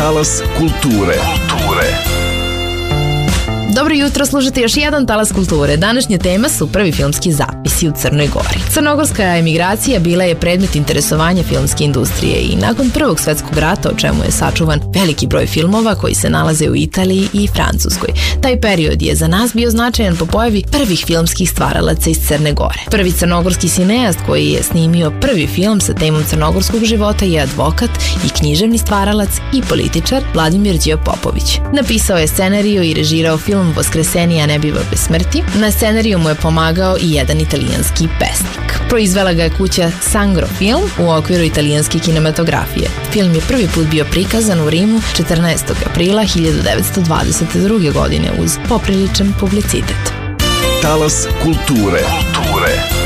Talas kulture. Dobro jutro, slušate još jedan Talas kulture. Današnja tema su prvi filmski zapisi u Crnoj Gori. Crnogorska emigracija bila je predmet interesovanja filmske industrije i nakon Prvog svetskog rata, o čemu je sačuvan veliki broj filmova koji se nalaze u Italiji i Francuskoj. Taj period je za nas bio značajan po pojavi prvih filmskih stvaralaca iz Crne Gore. Prvi crnogorski sineast koji je snimio prvi film sa temom crnogorskog života je advokat i književni stvaralac i političar Vladimir Popović. Napisao je scenariju i režirao film Voskresenija ne biva bez smrti. Na scenariju mu je pomagao i jedan italijanski pesnik. Proizvela ga je kuća Sangro Film u okviru italijanske kinematografije. Film je prvi put bio prikazan u Rimu 14. aprila 1922. godine uz popriličan publicitet. Talas kulture.